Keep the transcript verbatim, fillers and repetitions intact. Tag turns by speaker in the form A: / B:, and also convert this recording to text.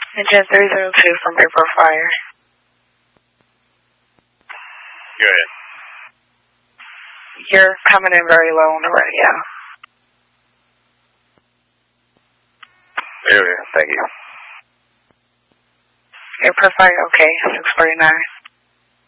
A: Engine three zero two from April Fire.
B: Go ahead.
A: You're coming in very low on the radio.
B: There we go. Thank you.
A: April Fire, okay, six forty-nine.